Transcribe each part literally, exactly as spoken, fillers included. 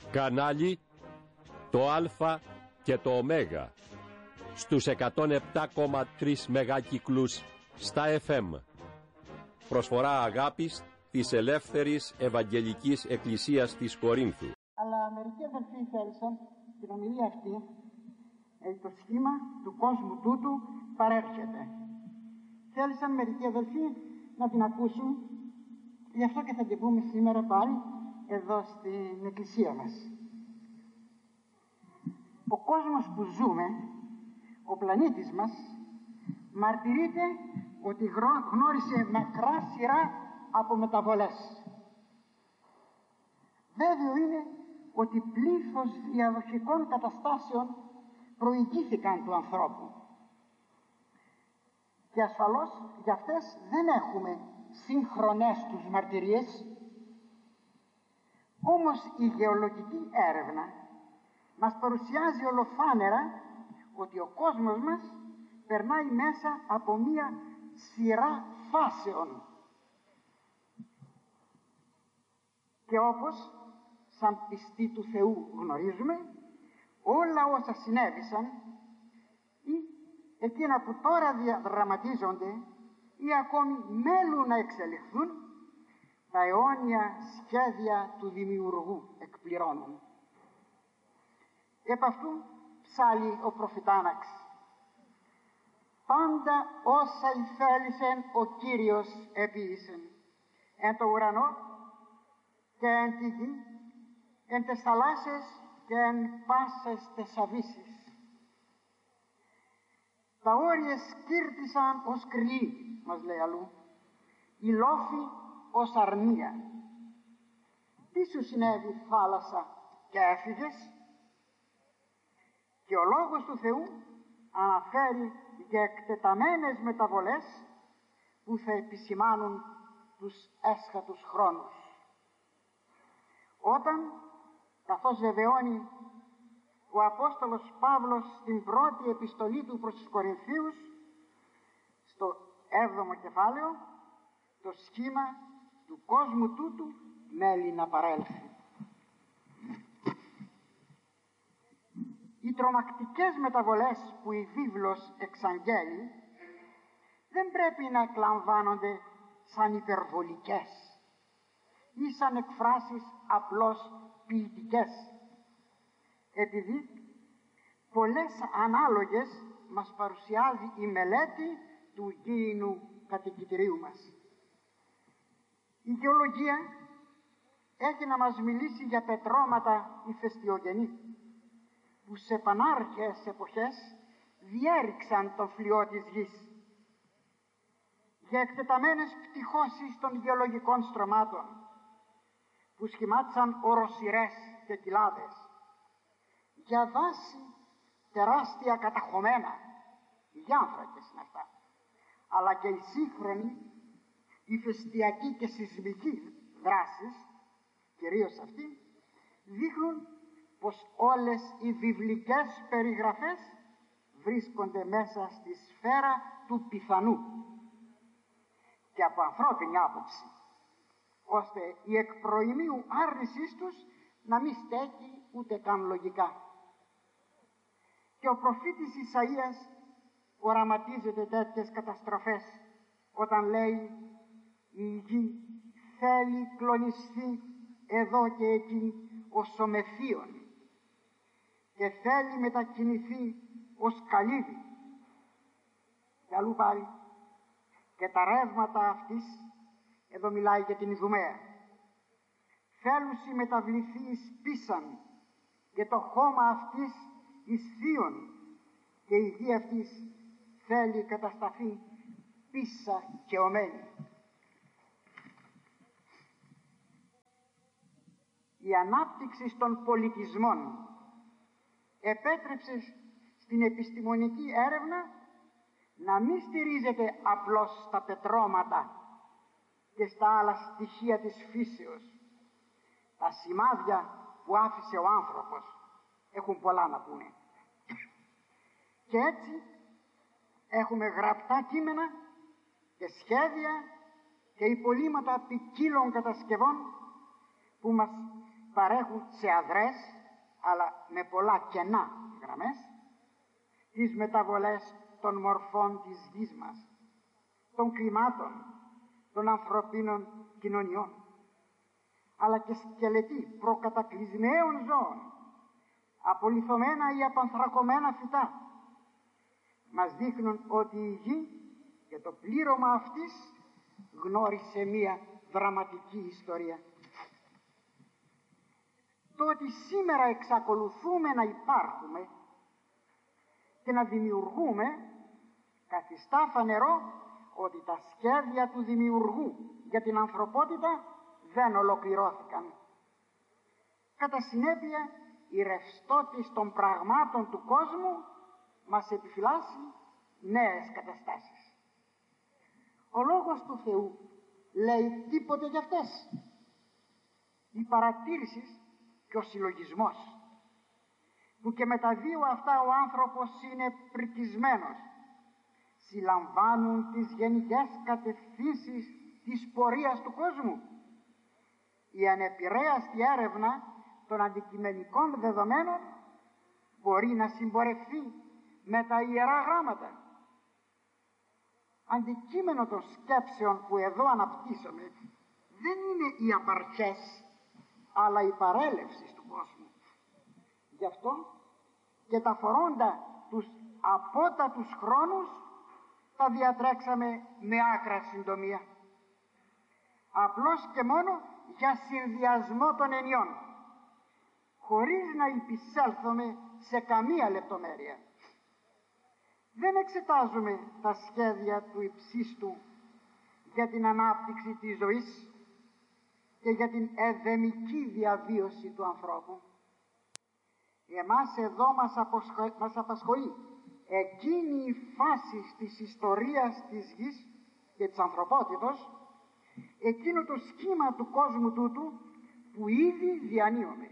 Κανάλι το Α και το Ω στους εκατόν επτά κόμμα τρία μεγάκυκλους στα εφ εμ. Προσφορά αγάπης της Ελεύθερης Ευαγγελικής Εκκλησίας της Κορίνθου. Αλλά μερικοί αδελφοί θέλησαν την ομιλία αυτή, ε, το σχήμα του κόσμου τούτου παρέρχεται. Θέλησαν μερικοί αδελφοί να την ακούσουν, γι' αυτό και θα την πούμε σήμερα πάλι εδώ στην εκκλησία μας. Ο κόσμος που ζούμε, ο πλανήτης μας, μαρτυρείται ότι γνώρισε μακρά σειρά από μεταβολές. Βέβαιο είναι ότι πλήθος διαδοχικών καταστάσεων προηγήθηκαν του ανθρώπου. Και ασφαλώς για αυτές δεν έχουμε σύγχρονες τους μαρτυρίες. Όμως η γεωλογική έρευνα μας παρουσιάζει ολοφάνερα ότι ο κόσμος μας περνάει μέσα από μία σειρά φάσεων. Και όπως σαν πιστοί του Θεού γνωρίζουμε, όλα όσα συνέβησαν ή εκείνα που τώρα διαδραματίζονται ή ακόμη μέλουν να εξελιχθούν, τα αιώνια σχέδια του Δημιουργού εκπληρώνουν. Επ' αυτού ψάλλει ο προφητάναξ: πάντα όσα ηθέλησεν ο Κύριος επίησεν, εν το ουρανό και εν τη γη, εν τες θαλάσσες και εν πάσες τες αβύσεις. Τα όρια σκύρτησαν ως κρυή, μας λέει αλλού, η λόφη ως αρνία. Τι σου συνέβη, θάλασσα, και έφυγες? Και ο Λόγος του Θεού αναφέρει για εκτεταμένες μεταβολές που θα επισημάνουν τους έσχατους χρόνους. Όταν, καθώς βεβαιώνει ο Απόστολος Παύλος στην πρώτη επιστολή του προς τους Κορινθίους, στο έβδομο κεφάλαιο, το σχήμα του κόσμου τούτου μέλει να παρέλθει. Οι τρομακτικές μεταβολές που η βίβλος εξαγγέλει δεν πρέπει να εκλαμβάνονται σαν υπερβολικές ή σαν εκφράσεις απλώς ποιητικές, επειδή πολλές ανάλογες μας παρουσιάζει η μελέτη του γήινου κατοικητηρίου μας. Η γεωλογία έχει να μας μιλήσει για πετρώματα ηφαιστειογενή που σε πανάρχαιες εποχές διέριξαν τον φλοιό της γης, για εκτεταμένες πτυχώσεις των γεωλογικών στρωμάτων που σχημάτισαν οροσειρές και κοιλάδες, για δάση τεράστια καταχωμένα, γιάνθρακες είναι αυτά, αλλά και η σύγχρονη ηφαιστειακή και σεισμική δράσεις, κυρίως αυτή, δείχνουν πως όλες οι βιβλικές περιγραφές βρίσκονται μέσα στη σφαίρα του πιθανού και από ανθρώπινη άποψη, ώστε η εκ προημίου άρνησής τους να μην στέκει ούτε καν λογικά. Και ο προφήτης Ισαΐας οραματίζεται τέτοιες καταστροφές όταν λέει: η γη θέλει κλονιστεί εδώ και εκεί ως ομεφίον και θέλει μετακινηθεί ως καλύβι. Και αλλού πάλι, και τα ρεύματα αυτής, εδώ μιλάει για την Ιδουμαία, θέλουσι μεταβληθεί εις πίσαν και το χώμα αυτής εις θείον, και η γη αυτής θέλει κατασταθεί πίσα και ομένη. Η ανάπτυξη των πολιτισμών επέτρεψε στην επιστημονική έρευνα να μην στηρίζεται απλώς στα πετρώματα και στα άλλα στοιχεία της φύσεως. Τα σημάδια που άφησε ο άνθρωπος έχουν πολλά να πούνε. Και έτσι έχουμε γραπτά κείμενα και σχέδια και υπολείμματα ποικίλων κατασκευών που μας παρέχουν σε αδρές, αλλά με πολλά κενά γραμμές, τις μεταβολές των μορφών της γης μας, των κλιμάτων, των ανθρωπίνων κοινωνιών, αλλά και σκελετοί προκατακλυσμαίων ζώων, απολιθωμένα ή απανθρακωμένα φυτά, μας δείχνουν ότι η γη και το πλήρωμα αυτής γνώρισε μία δραματική ιστορία. Το ότι σήμερα εξακολουθούμε να υπάρχουμε και να δημιουργούμε καθιστά φανερό ότι τα σχέδια του δημιουργού για την ανθρωπότητα δεν ολοκληρώθηκαν. Κατά συνέπεια, η ρευστότης των πραγμάτων του κόσμου μας επιφυλάσσει νέες καταστάσεις. Ο λόγος του Θεού λέει τίποτε για αυτές. Η παρατήρηση και ο συλλογισμός, που και με τα δύο αυτά ο άνθρωπος είναι πρικισμένος, συλλαμβάνουν τις γενικές κατευθύνσεις της πορείας του κόσμου. Η ανεπηρέαστη έρευνα των αντικειμενικών δεδομένων μπορεί να συμπορευθεί με τα Ιερά Γράμματα. Αντικείμενο των σκέψεων που εδώ αναπτύσσομαι δεν είναι οι απαρχές, αλλά η παρέλευση του κόσμου. Γι' αυτό και τα φορώντα τους απότατους χρόνους τα διατρέξαμε με άκρα συντομία. Απλώς και μόνο για συνδυασμό των ενιών, χωρίς να υπησέλθουμε σε καμία λεπτομέρεια. Δεν εξετάζουμε τα σχέδια του υψίστου για την ανάπτυξη της ζωής και για την εδεμική διαβίωση του ανθρώπου. Εμάς εδώ μας, αποσχο... μας απασχολεί εκείνη η φάση της ιστορίας της γης και της ανθρωπότητος, εκείνο το σχήμα του κόσμου τούτου που ήδη διανύουμε.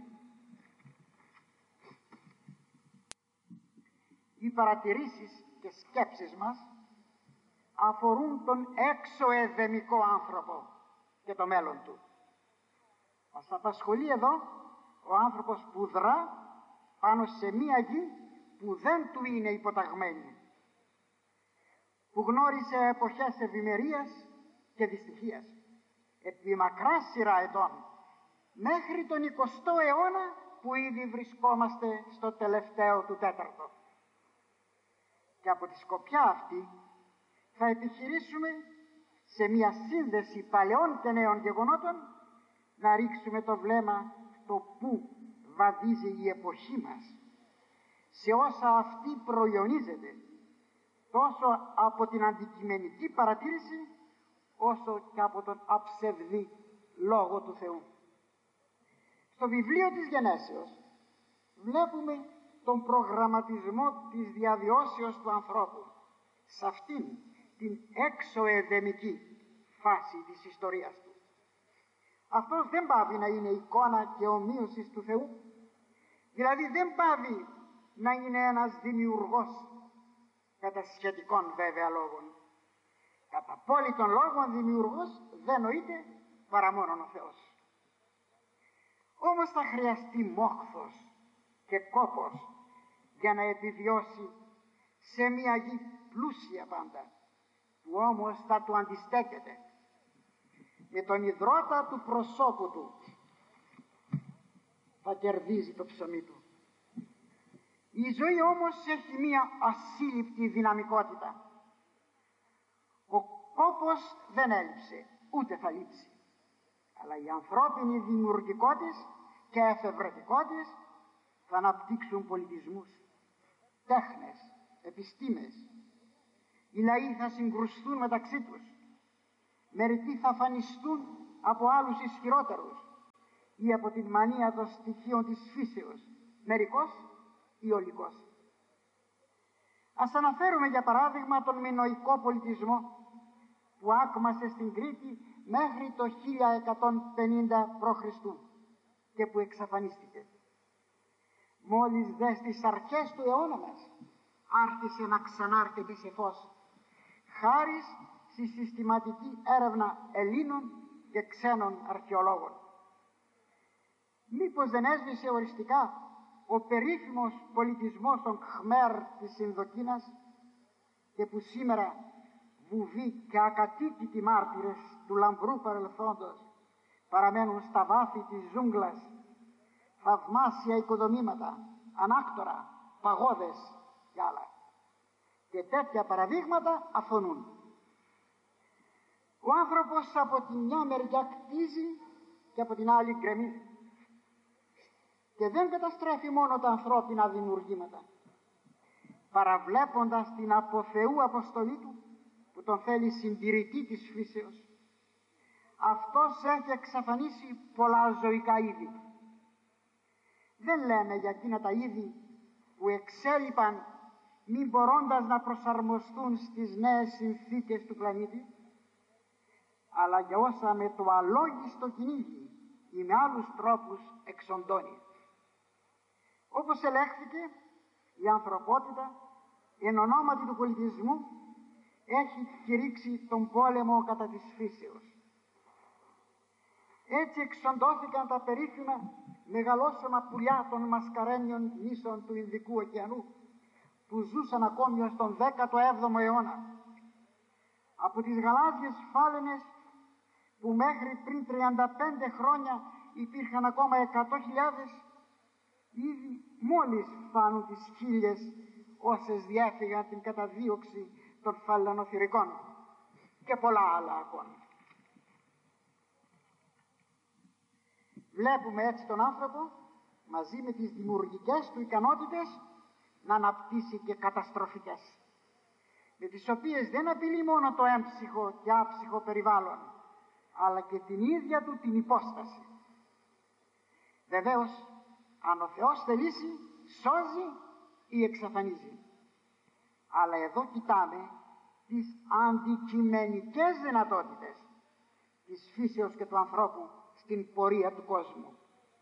Οι παρατηρήσεις και σκέψεις μας αφορούν τον έξω εδεμικό άνθρωπο και το μέλλον του. Μας απασχολεί εδώ ο άνθρωπος που δρά πάνω σε μία γη που δεν του είναι υποταγμένη, που γνώρισε εποχές ευημερίας και δυστυχίας επί μακρά σειρά ετών, μέχρι τον εικοστό αιώνα που ήδη βρισκόμαστε στο τελευταίο του τέταρτο. Και από τη σκοπιά αυτή θα επιχειρήσουμε σε μια σύνδεση παλαιών και νέων γεγονότων να ρίξουμε το βλέμμα στο πού βαδίζει η εποχή μας, σε όσα αυτή προϊονίζεται, τόσο από την αντικειμενική παρατήρηση όσο και από τον αψευδή Λόγο του Θεού. Στο βιβλίο της Γενέσεως βλέπουμε τον προγραμματισμό της διαβιώσεως του ανθρώπου σε αυτήν την έξω εδεμική φάση της ιστορίας του. Αυτός δεν πάβει να είναι εικόνα και ομοίωση του Θεού, δηλαδή δεν πάβει να είναι ένας δημιουργός κατά σχετικών βέβαια λόγων. Κατά απόλυτων λόγων δημιουργός δεν νοείται παρά μόνον ο Θεός. Όμως θα χρειαστεί μόχθος και κόπος για να επιβιώσει σε μια γη πλούσια πάντα, που όμως θα του αντιστέκεται με τον ιδρώτα του προσώπου του, θα κερδίζει το ψωμί του. Η ζωή όμως έχει μία ασύλληπτη δυναμικότητα. Ο κόπος δεν έλειψε, ούτε θα λείψει, αλλά η ανθρώπινη δημιουργικότης και εφευρετικότης θα αναπτύξουν πολιτισμούς, τέχνες, επιστήμες. Οι λαοί θα συγκρουστούν μεταξύ τους, μερικοί θα φανιστούν από άλλους ισχυρότερους ή από την μανία των στοιχείων της φύσεως, μερικός ή ολικός. Ας αναφέρουμε για παράδειγμα τον μινωικό πολιτισμό που άκμασε στην Κρήτη μέχρι το χίλια εκατόν πενήντα προ Χριστού και που εξαφανίστηκε. Μόλις δε στις αρχές του αιώνα μας άρχισε να ξανάρκεται σε φως, χάρη στη συστηματική έρευνα Ελλήνων και ξένων αρχαιολόγων. Μήπως δεν έσβησε οριστικά ο περίφημος πολιτισμός των Khmer της Ινδοκίνας και που σήμερα βουβοί και ακατοίκητοι μάρτυρες του λαμπρού παρελθόντος παραμένουν στα βάθη της ζούγκλας, θαυμάσια οικοδομήματα, ανάκτορα, παγόδες και άλλα. Και τέτοια παραδείγματα αφωνούν. Ο άνθρωπος από τη μια μεριά κτίζει και από την άλλη γκρεμίζει. Και δεν καταστρέφει μόνο τα ανθρώπινα δημιουργήματα. Παραβλέποντας την από Θεού αποστολή του, που τον θέλει συντηρητή της φύσεως, αυτός έχει εξαφανίσει πολλά ζωικά είδη. Δεν λέμε για εκείνα τα είδη που εξέλιπαν μη μπορώντας να προσαρμοστούν στις νέες συνθήκες του πλανήτη, αλλά για όσα με το αλόγιστο κυνήγι ή με άλλους τρόπους εξοντώνει. Όπως ελέγχθηκε, η ανθρωπότητα εν ονόματι του πολιτισμού έχει κηρύξει τον πόλεμο κατά της φύσεως. Έτσι εξοντώθηκαν τα περίφημα μεγαλόσωμα πουλιά των μασκαρένιων νήσων του Ινδικού ωκεανού, που ζούσαν ακόμη ως τον δέκατο έβδομο αιώνα. Από τις γαλάζιες φάλαινες που μέχρι πριν τριάντα πέντε χρόνια υπήρχαν ακόμα εκατό χιλιάδες, ήδη μόλις φτάνουν τις χίλιες όσες διέφυγαν την καταδίωξη των φαλαινοθυρικών και πολλά άλλα ακόμα. Βλέπουμε έτσι τον άνθρωπο μαζί με τις δημιουργικές του ικανότητες να αναπτύσσει και καταστροφικές, με τις οποίες δεν απειλεί μόνο το έμψυχο και άψυχο περιβάλλον, αλλά και την ίδια του την υπόσταση. Βεβαίως, αν ο Θεός θελήσει, σώζει ή εξαφανίζει. Αλλά εδώ κοιτάμε τις αντικειμενικές δυνατότητες της φύσεως και του ανθρώπου στην πορεία του κόσμου.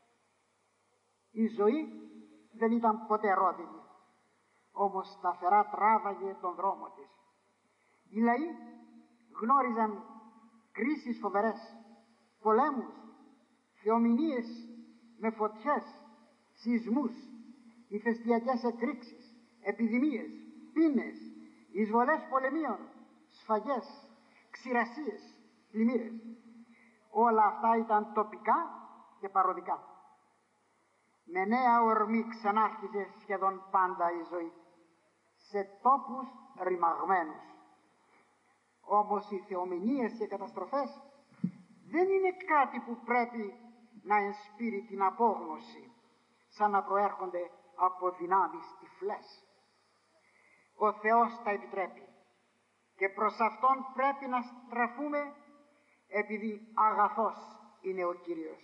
Η ζωή δεν ήταν ποτέ ρόδινη, όμως σταθερά τράβαγε τον δρόμο της. Οι λαοί γνώριζαν κρίσεις φοβερές, πολέμους, θεομηνίες με φωτιές, σεισμούς, ηφαιστειακές εκρήξεις, επιδημίες, πείνες, εισβολές πολεμίων, σφαγές, ξηρασίες, πλημμύρες. Όλα αυτά ήταν τοπικά και παροδικά. Με νέα ορμή ξανάρχιζε σχεδόν πάντα η ζωή, σε τόπους ρημαγμένους. Όμως οι θεομηνίες και καταστροφές δεν είναι κάτι που πρέπει να ενспείρει την απόγνωση, σαν να προέρχονται από δυνάμεις τυφλές. Ο Θεός τα επιτρέπει και προς Αυτόν πρέπει να στραφούμε, επειδή αγαθός είναι ο Κύριος.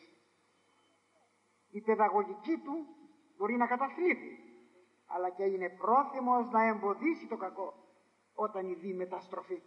Η παιδαγωγική του μπορεί να καταθλίβει, αλλά και είναι πρόθυμος να εμποδίσει το κακό όταν ειδεί μεταστροφή.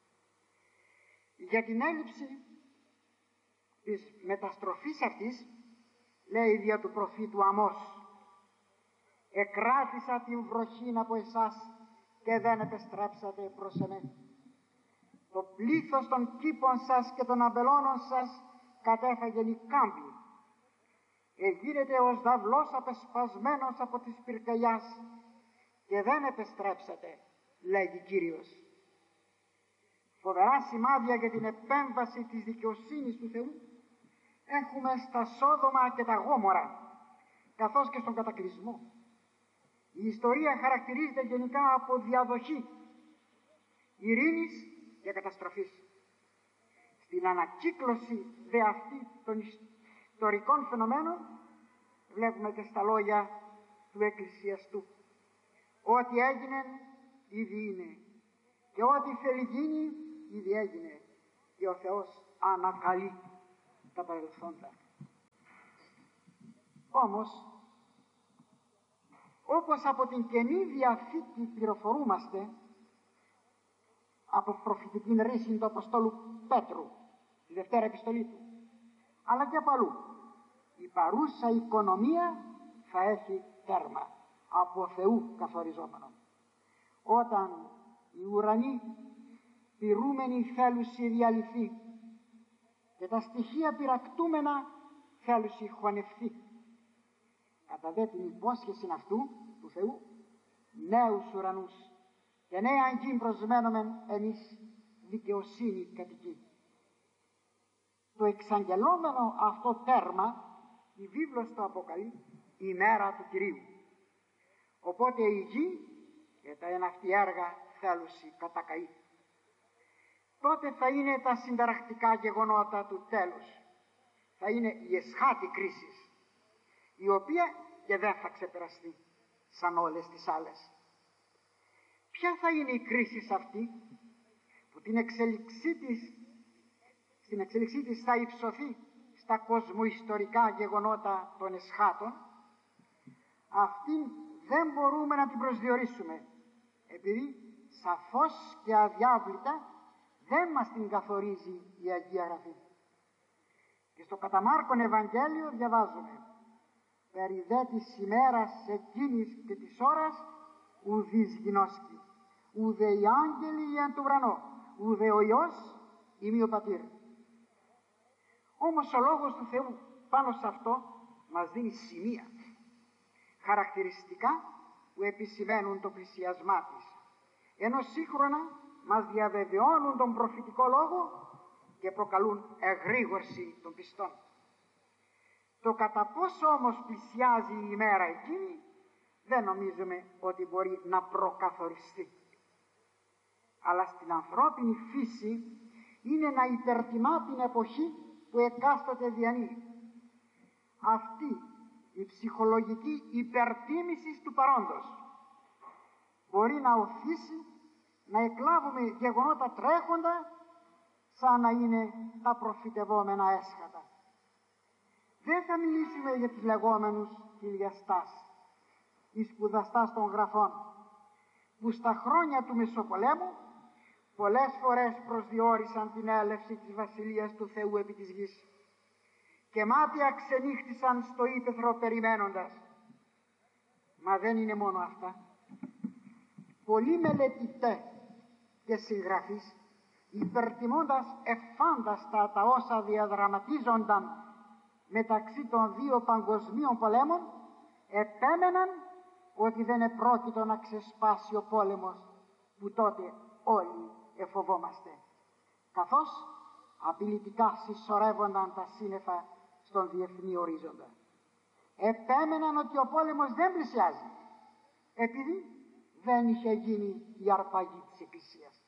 Για την έλλειψη της μεταστροφής αυτής λέει δια του προφήτου Αμώς: «Εκράτησα την βροχήν από εσάς και δεν επεστρέψατε προς εμέ. Το πλήθος των κήπων σας και των αμπελώνων σας κατέφαγε η κάμπη. Εγίνετε ως δαυλός απεσπασμένος από της πυρκαγιάς και δεν επεστρέψατε», λέγει Κύριος. Φοβερά σημάδια για την επέμβαση της δικαιοσύνης του Θεού έχουμε στα Σόδομα και τα Γόμορα, καθώς και στον κατακλυσμό. Η ιστορία χαρακτηρίζεται γενικά από διαδοχή ειρήνης και καταστροφής. Στην ανακύκλωση δε αυτή των ιστορικών φαινομένων βλέπουμε και στα λόγια του εκκλησιαστού: «Ό,τι έγινε ήδη είναι και ό,τι θέλει γίνει ήδη έγινε και ο Θεός ανακαλεί τα παρελθόντα». Όμως, όπως από την Καινή Διαθήκη πληροφορούμαστε, από προφητική ρίση του Αποστόλου Πέτρου, τη Δευτέρα επιστολή του, αλλά και από αλλού, η παρούσα οικονομία θα έχει τέρμα, από Θεού καθοριζόμενο. Όταν οι ουρανοί πυρούμενοι θέλουσι διαλυθεί και τα στοιχεία πυρακτούμενα θέλουσι χωνευθεί. Κατά δε την υπόσχεση αυτού του Θεού, νέους ουρανούς και νέα γη προσμένομεν εμείς δικαιοσύνη κατοικεί. Το εξαγγελόμενο αυτό τέρμα η βίβλος το αποκαλεί η μέρα του Κυρίου. Οπότε η γη και τα εναυτή έργα θέλουσι κατακαεί. Τότε θα είναι τα συνταρακτικά γεγονότα του τέλους. Θα είναι η εσχάτη κρίση, η οποία και δεν θα ξεπεραστεί σαν όλες τις άλλες. Ποια θα είναι η κρίση αυτή που την εξέλιξή της, στην εξέλιξή της θα υψωθεί στα κοσμοϊστορικά γεγονότα των εσχάτων? Αυτήν δεν μπορούμε να την προσδιορίσουμε, επειδή σαφώς και αδιάβλητα δεν μας την καθορίζει η Αγία Γραφή. Και στο κατά Μάρκον Ευαγγέλιο διαβάζουμε: περί δε της ημέρας εκείνης και της ώρας ουδείς γινώσκει, ουδε οι άγγελοι εν του ουρανό, ουδε ο Υιός ημί ο Πατήρ. Όμως ο Λόγος του Θεού πάνω σε αυτό μας δίνει σημεία, χαρακτηριστικά που επισημαίνουν το πλησιασμά της, ενώ σύγχρονα μας διαβεβαιώνουν τον προφητικό λόγο και προκαλούν εγρήγορση των πιστών. Το κατά πόσο όμως πλησιάζει η ημέρα εκείνη δεν νομίζουμε ότι μπορεί να προκαθοριστεί. Αλλά στην ανθρώπινη φύση είναι να υπερτιμά την εποχή που εκάστοτε διανύει. Αυτή η ψυχολογική υπερτίμηση του παρόντος μπορεί να οθήσει να εκλάβουμε γεγονότα τρέχοντα σαν να είναι τα προφητευόμενα έσχατα. Δεν θα μιλήσουμε για τους λεγόμενους χιλιαστάς ή σπουδαστάς των γραφών, που στα χρόνια του Μεσοπολέμου πολλές φορές προσδιορίσαν την έλευση της Βασιλείας του Θεού επί της γης και μάτια ξενύχτησαν στο ύπαιθρο περιμένοντας. Μα δεν είναι μόνο αυτά. Πολλοί μελετητές και συγγραφείς, υπερτιμώντας εφάνταστα τα όσα διαδραματίζονταν μεταξύ των δύο παγκοσμίων πολέμων, επέμεναν ότι δεν επρόκειτο να ξεσπάσει ο πόλεμος που τότε όλοι εφοβόμαστε, καθώς απειλητικά συσσωρεύονταν τα σύννεφα στον διεθνή ορίζοντα. Επέμεναν ότι ο πόλεμος δεν πλησιάζει, επειδή δεν είχε γίνει η αρπαγή της Εκκλησίας.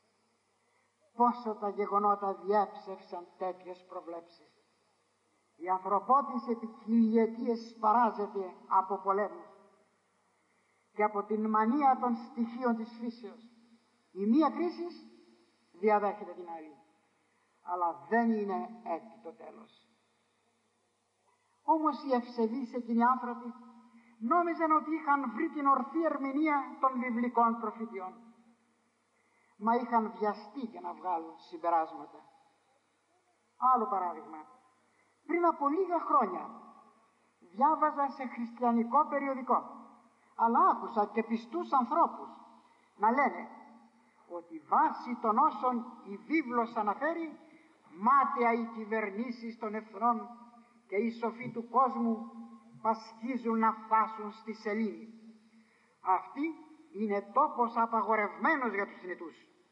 Πόσο τα γεγονότα διέψευσαν τέτοιες προβλέψεις. Η ανθρωπότης επί χιλιετίες σπαράζεται από πολέμους και από την μανία των στοιχείων της φύσεως. Η μία κρίση διαδέχεται την άλλη, αλλά δεν είναι έτσι το τέλος. Όμως οι ευσεβείς εκείνοι άνθρωποι νόμιζαν ότι είχαν βρει την ορθή ερμηνεία των βιβλικών προφητιών, μα είχαν βιαστεί για να βγάλουν συμπεράσματα. Άλλο παράδειγμα: πριν από λίγα χρόνια διάβαζα σε χριστιανικό περιοδικό, αλλά άκουσα και πιστούς ανθρώπους να λένε ότι βάσει των όσων η βίβλος αναφέρει, μάταια οι κυβερνήσεις των εθνών και οι σοφοί του κόσμου πασχίζουν να φτάσουν στη σελήνη. Αυτή είναι τόπος απαγορευμένος για τους θνητούς.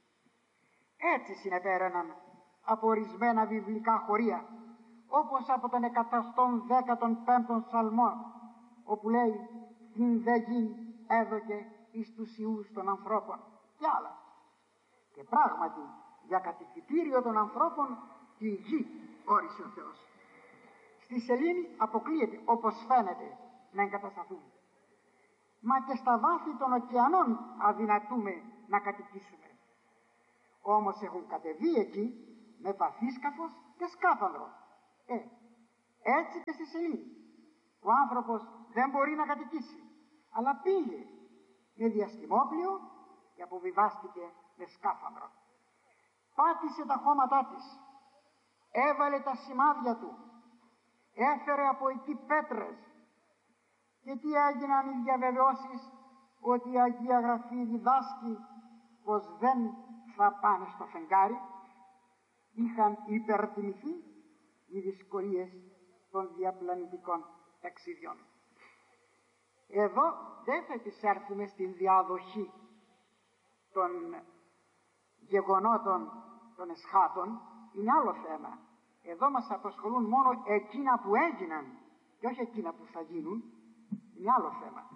Έτσι συνεπέραναν από ορισμένα βιβλικά χωρία, όπως από τον εκατόν δέκατον πέμπτον ψαλμό, όπου λέει «Την δε γη έδωκε εις τους ιούς των ανθρώπων» και άλλα. Και πράγματι για κατοικητήριο των ανθρώπων τη γη όρισε ο Θεός. Στη σελήνη αποκλείεται, όπως φαίνεται, να εγκατασταθούν. Μα και στα βάθη των ωκεανών αδυνατούμε να κατοικήσουμε. Όμως έχουν κατεβεί εκεί με βαθύσκαφος και σκάφανδρο. Ε, έτσι και στη σελήνη. Ο άνθρωπος δεν μπορεί να κατοικήσει, αλλά πήγε με διαστημόπλιο και αποβιβάστηκε με σκάφανδρο. Πάτησε τα χώματά της, έβαλε τα σημάδια του, έφερε από εκεί πέτρες. Και τι έγιναν οι διαβεβαιώσεις ότι η Αγία Γραφή διδάσκει πως δεν θα πάνε στο φεγγάρι? Είχαν υπερτιμηθεί οι δυσκολίες των διαπλανητικών ταξιδιών. Εδώ δεν θα επισέλθουμε στην διαδοχή των γεγονότων των εσχάτων, είναι άλλο θέμα. Εδώ μας απασχολούν μόνο εκείνα που έγιναν και όχι εκείνα που θα γίνουν, είναι άλλο θέμα.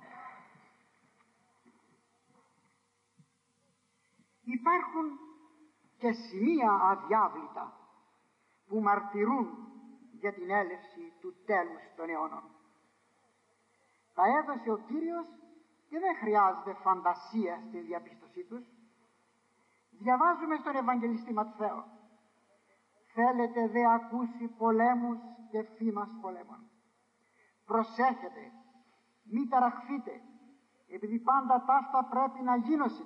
Υπάρχουν και σημεία αδιάβλητα που μαρτυρούν για την έλευση του τέλους των αιώνων. Τα έδωσε ο Κύριος και δεν χρειάζεται φαντασία στη διαπίστωσή τους. Διαβάζουμε στον Ευαγγελιστή Ματθαίο: «Θέλετε δε ακούσει πολέμους και φήμας πολέμων. Προσέχετε, μη ταραχθείτε, επειδή πάντα ταύτα πρέπει να γίνωσιν.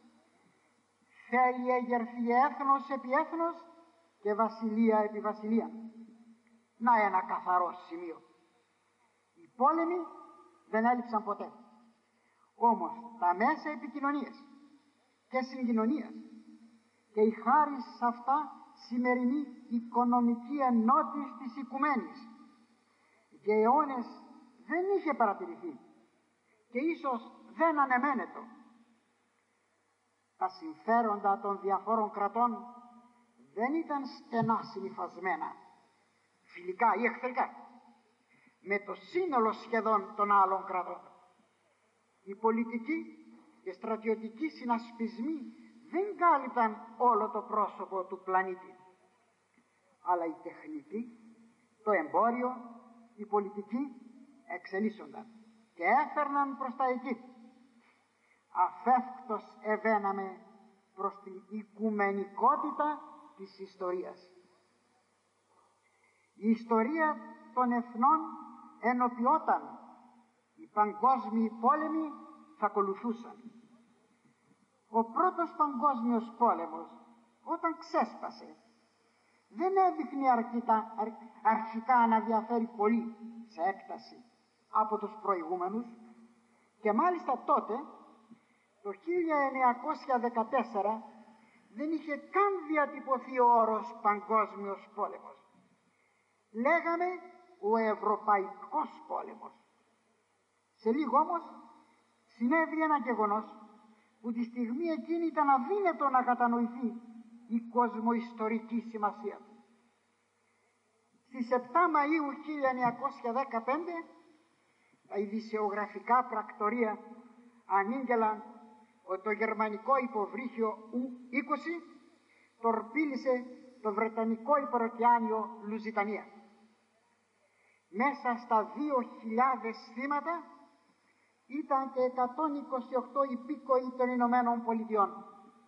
Θέλει εγερθεί έθνος επί έθνος και βασιλεία επί βασιλεία». Να ένα καθαρό σημείο. Οι πόλεμοι δεν έλειψαν ποτέ. Όμως τα μέσα επικοινωνίας και συγκοινωνίας και η χάρη σε αυτά σημερινή οικονομική ενότηση της οικουμένης για αιώνες δεν είχε παρατηρηθεί και ίσως δεν ανεμένετο. Τα συμφέροντα των διαφόρων κρατών δεν ήταν στενά συνυφασμένα, φιλικά ή εχθρικά, με το σύνολο σχεδόν των άλλων κρατών. Οι πολιτικοί και στρατιωτικοί συνασπισμοί δεν κάλυπταν όλο το πρόσωπο του πλανήτη, αλλά η τεχνική, το εμπόριο, η πολιτική εξελίσσονταν και έφερναν προς τα εκεί. Αφεύκτος ευαίναμε προς την οικουμενικότητα της ιστορίας. Η ιστορία των εθνών ενοποιόταν, οι παγκόσμιοι πόλεμοι θα ακολουθούσαν. Ο πρώτος παγκόσμιος πόλεμος, όταν ξέσπασε, δεν έδειχνε αρκετά, αρ, αρχικά να διαφέρει πολύ σε έκταση από τους προηγούμενους και μάλιστα τότε, το χίλια εννιακόσια δεκατέσσερα, δεν είχε καν διατυπωθεί ο όρος παγκόσμιος πόλεμος. Λέγαμε ο Ευρωπαϊκός πόλεμος. Σε λίγο όμως συνέβη ένα γεγονός που τη στιγμή εκείνη ήταν αδύνατο να κατανοηθεί η κοσμοϊστορική σημασία του. Στις επτά Μαΐου χίλια εννιακόσια δεκαπέντε τα ειδησεογραφικά πρακτορία ανήγγελαν ότι το γερμανικό υποβρύχιο Ου είκοσι τορπίλησε το βρετανικό υπερωτιάνιο Λουζιτανία. Μέσα στα δύο χιλιάδες θύματα ήταν και εκατόν είκοσι οκτώ υπήκοοι των Ηνωμένων Πολιτειών.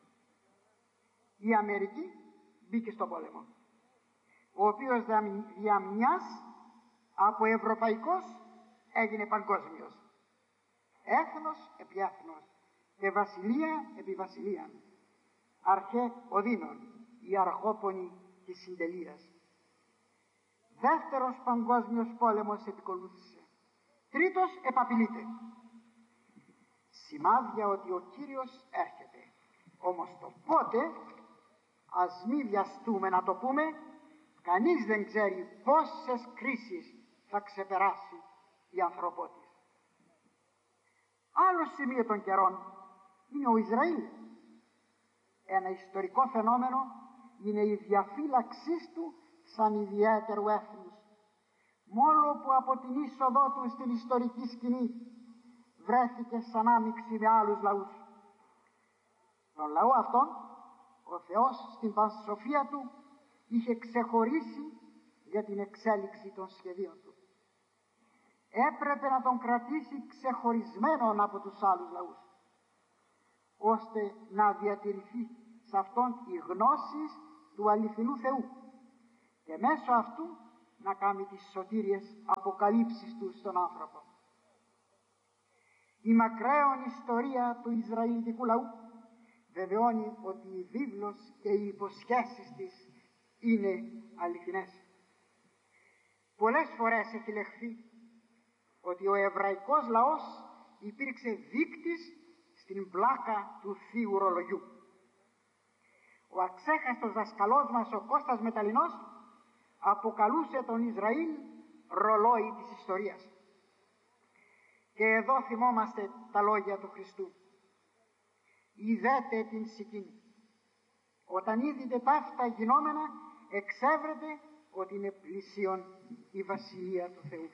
Η Αμερική μπήκε στον πόλεμο, ο οποίος δια μιας από ευρωπαϊκός έγινε παγκόσμιος. Έθνος επί έθνος και βασιλεία επί βασιλεία. Αρχέ οδύνων, η αρχόπονη της συντελείας. Δεύτερος παγκόσμιος πόλεμος επικολούθησε. Τρίτος επαπειλείται. Σημάδια ότι ο Κύριος έρχεται. Όμως το πότε, ας μη βιαστούμε να το πούμε, κανείς δεν ξέρει πόσες κρίσεις θα ξεπεράσει η ανθρωπότητα. Άλλο σημείο των καιρών είναι ο Ισραήλ. Ένα ιστορικό φαινόμενο είναι η διαφύλαξή του σαν ιδιαίτερου έθνους, μόνο που από την είσοδό του στην ιστορική σκηνή βρέθηκε σαν άμιξη με άλλους λαούς. Τον λαό αυτόν ο Θεός στην πανσοφία του είχε ξεχωρίσει για την εξέλιξη των σχεδίων του. Έπρεπε να τον κρατήσει ξεχωρισμένον από τους άλλους λαούς, ώστε να διατηρηθεί σε αυτόν η γνώση του αληθινού Θεού και μέσω αυτού να κάνει τις σωτήριες αποκαλύψεις του στον άνθρωπο. Η μακραίων ιστορία του Ισραηλιτικού λαού βεβαιώνει ότι η βίβλος και οι υποσχέσεις της είναι αληθινές. Πολλές φορές έχει λεχθεί ότι ο εβραϊκός λαός υπήρξε δείκτης στην πλάκα του Θείου Ρολογιού. Ο αξέχαστος δασκαλός μας ο Κώστας Μεταλλινός αποκαλούσε τον Ισραήλ ρολόι της ιστορίας. Και εδώ θυμόμαστε τα λόγια του Χριστού. «Ιδέτε την σικήν». Όταν είδητε ταύτα γινόμενα, εξέβρετε ότι είναι πλησίον η Βασιλεία του Θεού.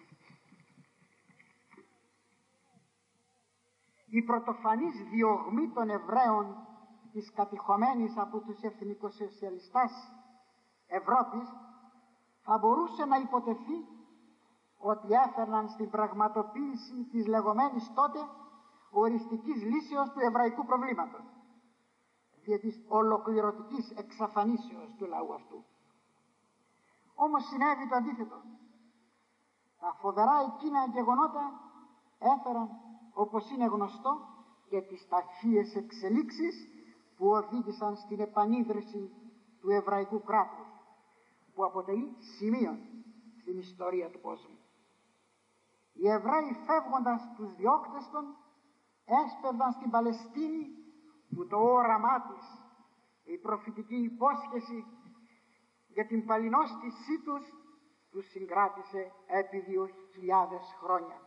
Η πρωτοφανής διωγμή των Εβραίων της κατηχωμένης από τους εθνικοσοσιαλιστάς Ευρώπης θα μπορούσε να υποτεθεί ότι έφερναν στην πραγματοποίηση της λεγόμενης τότε οριστικής λύσεως του εβραϊκού προβλήματος, δια της ολοκληρωτικής εξαφανίσεως του λαού αυτού. Όμως συνέβη το αντίθετο. Τα φοβερά εκείνα γεγονότα έφεραν, όπως είναι γνωστό, και τις ταχείες εξελίξεις που οδήγησαν στην επανίδρυση του εβραϊκού κράτους, που αποτελεί σημείο στην ιστορία του κόσμου. Οι Εβραίοι, φεύγοντας τους διώκτες των, έσπευδαν στην Παλαιστίνη, που το όραμά της, η προφητική υπόσχεση για την παλινόστησή τους, τους συγκράτησε επί δύο χιλιάδες χρόνια.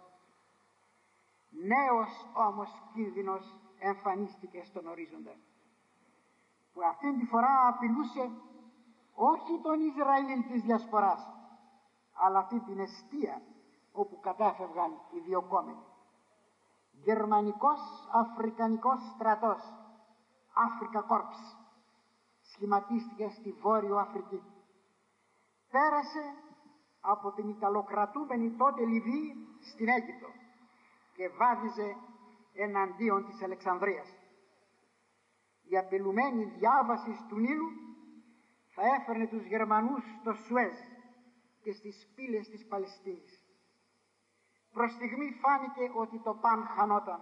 Νέος όμως κίνδυνος εμφανίστηκε στον ορίζοντα, που αυτήν τη φορά απειλούσε όχι τον Ισραήλ της Διασποράς, αλλά αυτή την εστία όπου κατάφευγαν οι διωκόμενοι. Γερμανικός Αφρικανικός στρατός, Africa Corps, σχηματίστηκε στη Βόρειο Αφρική. Πέρασε από την Ιταλοκρατούμενη τότε Λιβύη στην Αίγυπτο και βάδιζε εναντίον της Αλεξανδρίας. Η απειλουμένη διάβαση του Νείλου θα έφερνε τους Γερμανούς στο Σουέζ και στις πύλες της Παλαιστίνης. Προς στιγμή φάνηκε ότι το παν χανόταν.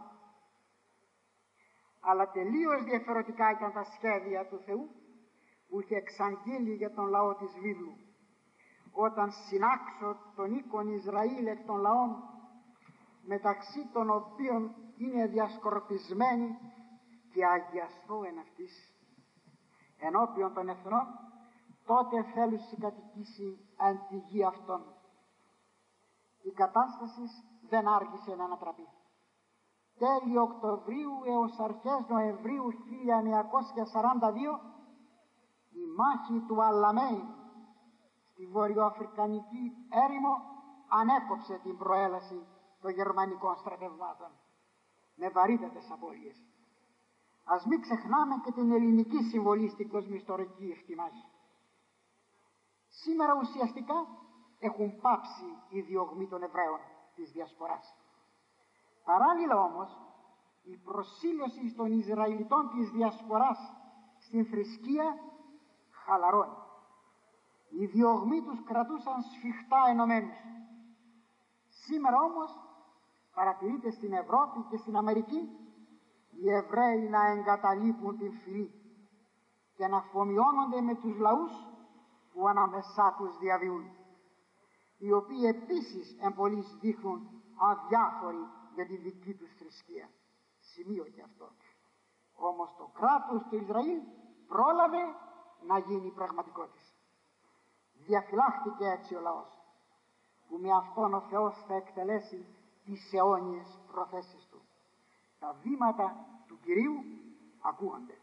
Αλλά τελείως διαφορετικά ήταν τα σχέδια του Θεού που είχε εξαγγείλει για τον λαό της βίβλου. Όταν συνάξω τον οίκον Ισραήλ εκ των λαών, μεταξύ των οποίων είναι διασκορπισμένοι, και αγιαστώ εν αυτής ενώπιον των εθνών, τότε θέλουσι κατοικήσει εν τη γη αυτών. Η κατάσταση δεν άργησε να ανατραπεί. Τέλη Οκτωβρίου έως αρχές Νοεμβρίου χίλια εννιακόσια σαράντα δύο η μάχη του Αλαμέιν στη βορειοαφρικανική έρημο ανέκοψε την προέλαση των γερμανικών στρατευμάτων με βαρύτατες απώλειες. Ας μην ξεχνάμε και την ελληνική συμβολή στην κοσμιστορική εκτιμάση. Σήμερα ουσιαστικά έχουν πάψει οι διωγμοί των Εβραίων της Διασποράς. Παράλληλα όμως, η προσήλωση των Ισραηλιτών της Διασποράς στην θρησκεία χαλαρώνει. Οι διωγμοί τους κρατούσαν σφιχτά ενωμένους. Σήμερα όμως παρατηρείται στην Ευρώπη και στην Αμερική οι Εβραίοι να εγκαταλείπουν την φυλή και να αφομοιώνονται με τους λαούς που ανάμεσά τους διαβιούν, οι οποίοι επίσης εμπολείς δείχνουν αδιάφοροι για τη δική τους θρησκεία. Σημείο και αυτό. Όμως το κράτος του Ισραήλ πρόλαβε να γίνει πραγματικότητα. Διαφυλάχθηκε έτσι ο λαός, που με αυτόν ο Θεός θα εκτελέσει τις αιώνιες προθέσεις του. Τα βήματα του Κυρίου ακούγονται.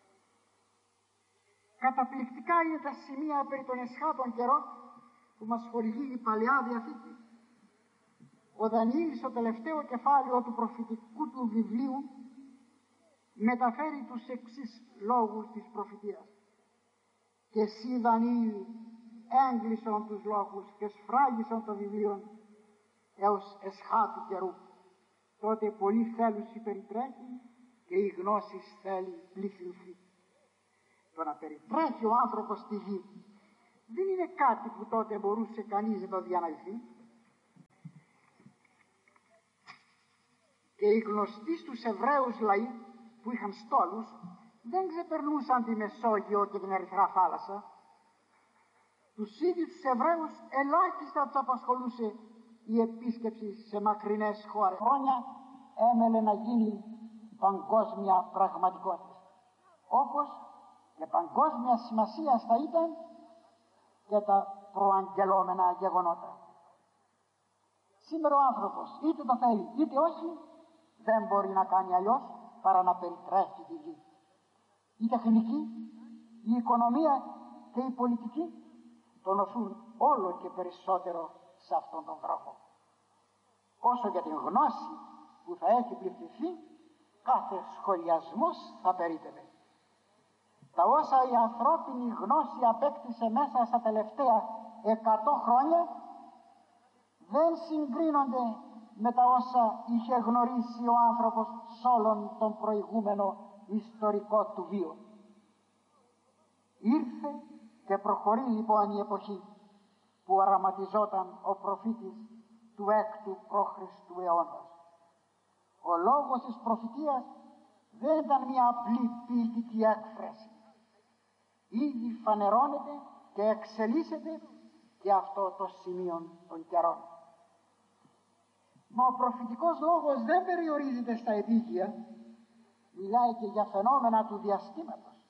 Καταπληκτικά είναι τα σημεία περί των εσχάτων καιρών που μας χορηγεί η Παλαιά Διαθήκη. Ο Δανιήλ στο τελευταίο κεφάλαιο του προφητικού του βιβλίου μεταφέρει τους εξής λόγους της προφητείας. «Και εσύ, Δανιήλ, έγκλεισον τους λόγους και σφράγισον το βιβλίο έως εσχάτου καιρού. Τότε πολύ θέλουσι περιτρέχει και η γνώση θέλει πληθυνθεί». Το να περιτρέχει ο άνθρωπος στη γη δεν είναι κάτι που τότε μπορούσε κανείς να το διανοηθεί. Και οι γνωστοί στους Εβραίους λαοί που είχαν στόλους δεν ξεπερνούσαν τη Μεσόγειο και την Ερυθρά θάλασσα. Τους ίδιους τους Εβραίους ελάχιστα τους απασχολούσε η επίσκεψη σε μακρινές χώρες. Χρόνια έμελε να γίνει παγκόσμια πραγματικότητα. Όπως και παγκόσμια σημασία θα ήταν και τα προαγγελόμενα γεγονότα. Σήμερα ο άνθρωπος είτε το θέλει είτε όχι, δεν μπορεί να κάνει αλλιώς παρά να περιτρέχει τη γη. Η τεχνική, η οικονομία και η πολιτική τον οθούν όλο και περισσότερο σε αυτόν τον δρόμο. Όσο για την γνώση που θα έχει πληθυνθεί, κάθε σχολιασμός θα περίτευε. Τα όσα η ανθρώπινη γνώση απέκτησε μέσα στα τελευταία εκατό χρόνια δεν συγκρίνονται με τα όσα είχε γνωρίσει ο άνθρωπος σ' όλον τον προηγούμενο ιστορικό του βίο. Ήρθε και προχωρεί λοιπόν η εποχή που οραματιζόταν ο προφήτης του έκτου π.Χ. αιώνα. Ο λόγος της προφητείας δεν ήταν μια απλή ποιητική έκφραση. Ήδη φανερώνεται και εξελίσσεται και αυτό το σημείο των καιρών. Μα ο προφητικός λόγος δεν περιορίζεται στα επίγεια, μιλάει και για φαινόμενα του διαστήματος.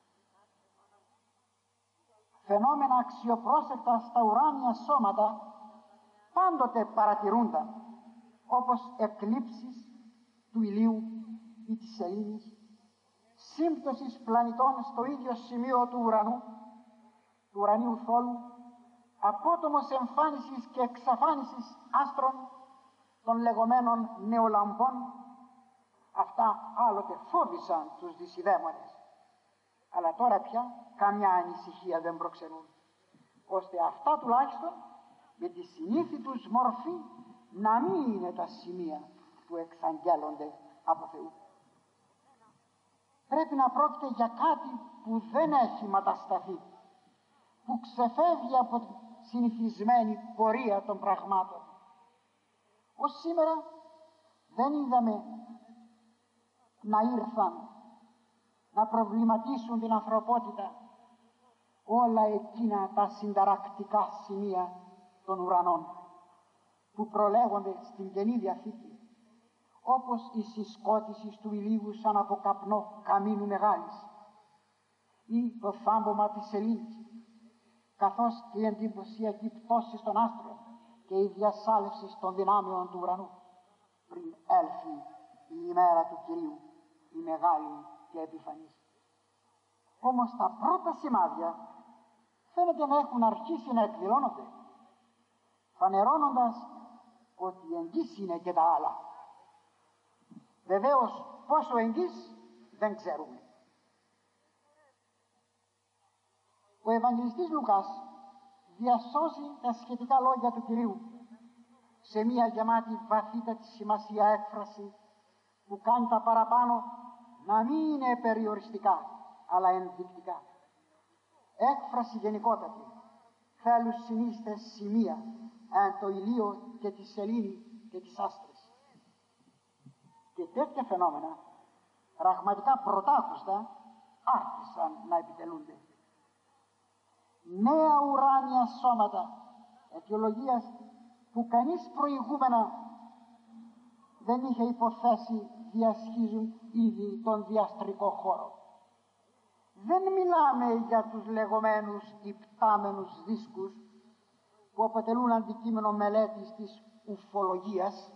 Φαινόμενα αξιοπρόσεκτα στα ουράνια σώματα πάντοτε παρατηρούνταν, όπως εκλήψεις του ηλίου ή της σελήνης, σύμπτωσης πλανητών στο ίδιο σημείο του ουρανού, του ουρανίου θόλου, απότομος εμφάνισης και εξαφάνισης άστρων των λεγόμενων νεολαμπών. Αυτά άλλοτε φόβησαν τους δυσιδαίμονες, αλλά τώρα πια καμιά ανησυχία δεν προξενούν, ώστε αυτά τουλάχιστον με τη συνήθη τους μορφή να μην είναι τα σημεία που εξαγγέλλονται από Θεού. Πρέπει να πρόκειται για κάτι που δεν έχει ματασταθεί, που ξεφεύγει από τη συνηθισμένη πορεία των πραγμάτων. Ως σήμερα δεν είδαμε να ήρθαν να προβληματίσουν την ανθρωπότητα όλα εκείνα τα συνταρακτικά σημεία των ουρανών που προλέγονται στην Καινή Διαθήκη, όπως η συσκότηση του ηλίου σαν από καπνό καμίνου μεγάλης ή το θάμπομα της σελήνης, καθώς και η εντυπωσιακή πτώση των άστρων και η διασάλευση των δυνάμεων του ουρανού πριν έλθει η ημέρα του Κυρίου, η μεγάλη και επιφανής. Όμως τα πρώτα σημάδια φαίνεται να έχουν αρχίσει να εκδηλώνονται, φανερώνοντας ότι εγγύς είναι και τα άλλα. Βεβαίως πόσο εγγύς δεν ξέρουμε. Ο Ευαγγελιστής Λουκάς διασώζει τα σχετικά λόγια του Κυρίου σε μια γεμάτη βαθύτατη σημασία έκφραση που κάνει τα παραπάνω να μην είναι περιοριστικά αλλά ενδεικτικά. Έκφραση γενικότατη, θέλουν συνίστες σημεία εν το ηλίο και τη σελήνη και τις άστρες. Και τέτοια φαινόμενα πραγματικά πρωτάκουστα άρχισαν να επιτελούνται. Νέα ουράνια σώματα αιτιολογίας που κανείς προηγούμενα δεν είχε υποθέσει διασχίζουν ήδη τον διαστρικό χώρο. Δεν μιλάμε για τους λεγόμενους υπτάμενους δίσκους που αποτελούν αντικείμενο μελέτης της ουφολογίας,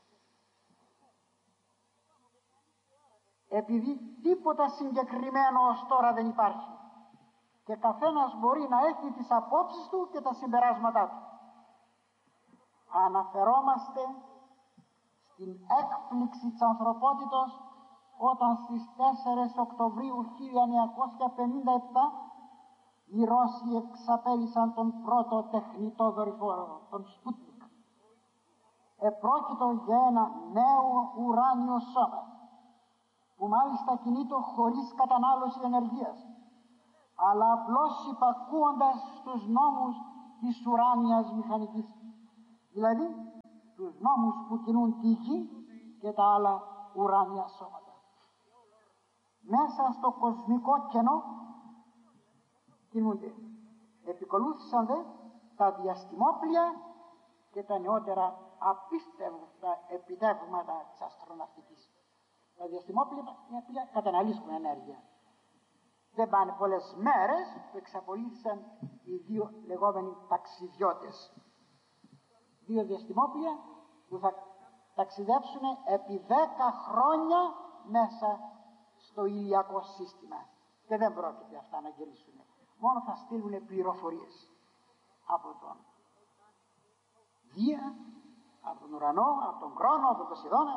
επειδή τίποτα συγκεκριμένο ως τώρα δεν υπάρχει και καθένας μπορεί να έχει τις απόψεις του και τα συμπεράσματά του. Αναφερόμαστε στην έκπληξη της ανθρωπότητος όταν στις τέσσερις Οκτωβρίου χίλια εννιακόσια πενήντα επτά οι Ρώσοι εξαπέλυσαν τον πρώτο τεχνητό δορυφόρο, τον Σπούτνικ. Επρόκειτο για ένα νέο ουράνιο σώμα που μάλιστα κινείτο χωρίς κατανάλωση ενεργείας, αλλά απλώς υπακούοντας στους νόμους της ουράνιας μηχανικής, δηλαδή τους νόμους που κινούν τη γη και τα άλλα ουράνια σώματα. Μέσα στο κοσμικό κενό κινούνται. Επικολούθησαν δε τα διαστημόπλια και τα νεότερα απίστευτα επιτεύγματα της αστροναυτικής. Τα διαστημόπλια καταναλύσουν ενέργεια. Δεν πάνε πολλές μέρες που εξαπολύθησαν οι δύο λεγόμενοι ταξιδιώτες, δύο διαστημόπλια που θα ταξιδέψουν επί δέκα χρόνια μέσα στο ηλιακό σύστημα και δεν πρόκειται αυτά να γυρίσουν, μόνο θα στείλουν πληροφορίες από τον Δία, από τον ουρανό, από τον Κρόνο, από τον Ποσειδώνα.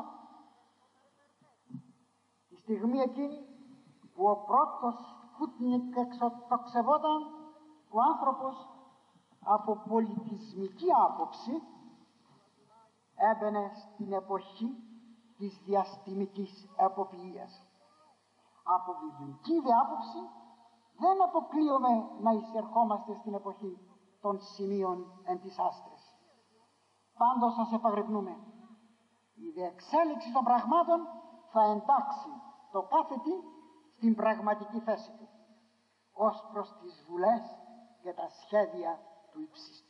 Τη στιγμή εκείνη που ο πρώτος Σπούτνικ εξοτοξευόταν, ο άνθρωπος από πολιτισμική άποψη έμπαινε στην εποχή της διαστημικής εποποιίας. Από βιβλική διάποψη δεν αποκλείομαι να εισερχόμαστε στην εποχή των σημείων εν της άστρες. Πάντως σας επαγρυπνούμε, η διεξέλιξη των πραγμάτων θα εντάξει το κάθε τι στην πραγματική θέση του, ως προς τις βουλές και τα σχέδια του υψίστου.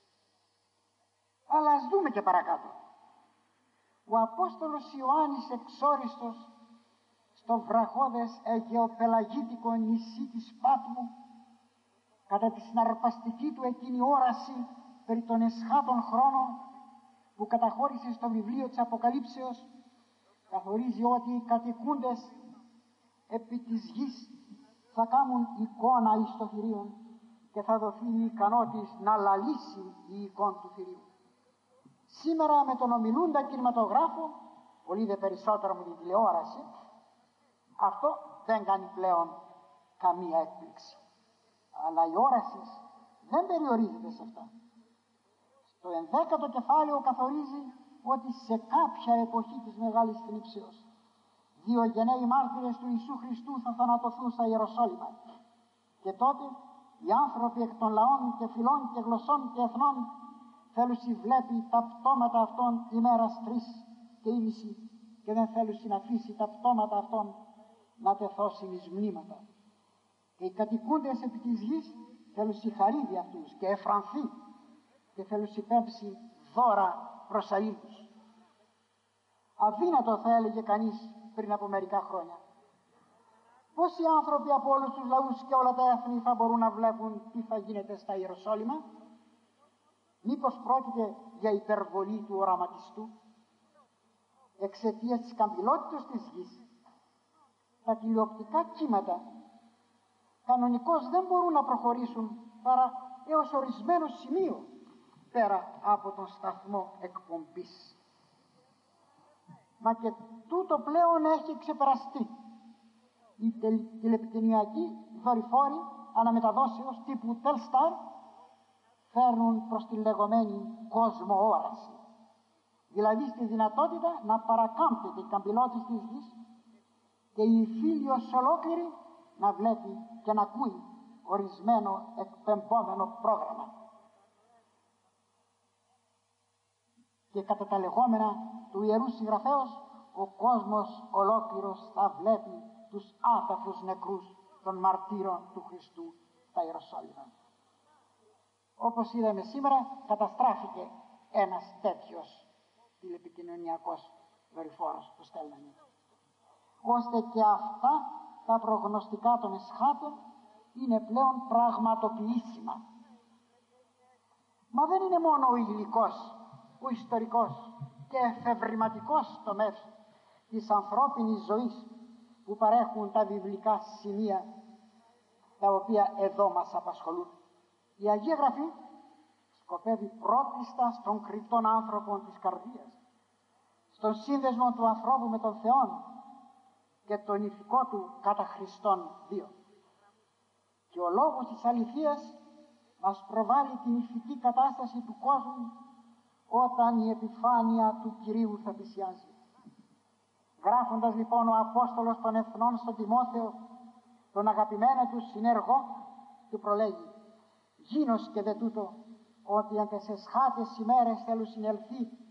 Αλλά ας δούμε και παρακάτω. Ο Απόστολος Ιωάννης εξόριστος στο βραχώδες αιγαιοπελαγίτικο νησί της Πάτμου, κατά τη συναρπαστική του εκείνη όραση περί των εσχάτων χρόνων που καταχώρησε στο βιβλίο της Αποκαλύψεως, καθορίζει ότι οι κατοικούντες επί της γης θα κάνουν εικόνα εις το θηρίον και θα δοθεί η ικανότης να λαλήσει η εικόνα του θηρίου. Σήμερα με τον ομιλούντα κινηματογράφο, πολύ δε περισσότερο με την τηλεόραση, αυτό δεν κάνει πλέον καμία έκπληξη. Αλλά η όραση δεν περιορίζεται σε αυτά. Στο ενδέκατο κεφάλαιο καθορίζει ότι σε κάποια εποχή της Μεγάλης Θλίψεως δύο γενναίοι μάρτυρες του Ιησού Χριστού θα θανατωθούν στα Ιεροσόλυμα. Και τότε οι άνθρωποι εκ των λαών και φυλών και γλωσσών και εθνών θέλουσι βλέπει τα πτώματα αυτών ημέρας τρεις και ήμιση και δεν θέλουσι να αφήσει τα πτώματα αυτών να τεθώσουν εις μνήματα. Και οι κατοικούντες επί της γης θέλουσι χαρίδι αυτούς και εφρανθεί και θέλουσι πέμψει δώρα προς αήλους. Αδύνατο θα έλεγε κανείς πριν από μερικά χρόνια. Πόσοι άνθρωποι από όλους τους λαούς και όλα τα έθνη θα μπορούν να βλέπουν τι θα γίνεται στα Ιεροσόλυμα? Μήπως πρόκειται για υπερβολή του οραματιστού? Εξαιτίας της καμπυλότητας της γης, τα τηλεοπτικά κύματα κανονικώς δεν μπορούν να προχωρήσουν παρά έως ορισμένο σημείο πέρα από τον σταθμό εκπομπής. Μα και τούτο πλέον έχει ξεπεραστεί. Οι τηλεπικοινωνιακοί δορυφόροι αναμεταδόσεως τύπου Telstar φέρνουν προς τη λεγόμενη κοσμοόραση, δηλαδή στη δυνατότητα να παρακάμπτεται η καμπυλότητα της γης και η φίλιος ολόκληρη να βλέπει και να ακούει ορισμένο εκπεμπόμενο πρόγραμμα. Και κατά τα λεγόμενα του Ιερού Συγγραφέως, ο κόσμος ολόκληρος θα βλέπει τους άταφους νεκρούς των μαρτύρων του Χριστού στα Ιεροσόλυμα. Όπως είδαμε σήμερα, καταστράφηκε ένας τέτοιος τηλεπικοινωνιακός δορυφόρος που στέλνανε, ώστε και αυτά τα προγνωστικά των εσχάτων είναι πλέον πραγματοποιήσιμα. Μα δεν είναι μόνο ο υλικός, ο ιστορικός και εφευρηματικός τομέας της ανθρώπινης ζωής που παρέχουν τα βιβλικά σημεία τα οποία εδώ μας απασχολούν. Η Αγία Γραφή σκοπεύει πρώτιστα στον κρυπτόν άνθρωπο της καρδίας, στον σύνδεσμο του ανθρώπου με τον Θεό και τον ηθικό του κατά Χριστόν βίο. Και ο λόγος της αληθείας μας προβάλλει την ηθική κατάσταση του κόσμου όταν η επιφάνεια του Κυρίου θα πλησιάζει. Γράφοντας λοιπόν ο Απόστολος των Εθνών στον Τιμόθεο, τον αγαπημένο του συνεργό, του προλέγει: «Γίνος και δε τούτο, ότι εν τες εσχάτες ημέρες θέλουν συνελθεί